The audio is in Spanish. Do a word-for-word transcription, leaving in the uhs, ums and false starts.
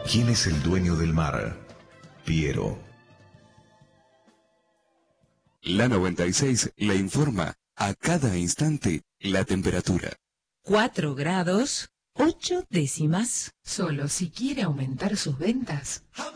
¿Quién es el dueño del mar? Piero. La noventa y seis le informa a cada instante la temperatura. cuatro grados, ocho décimas. Solo si quiere aumentar sus ventas,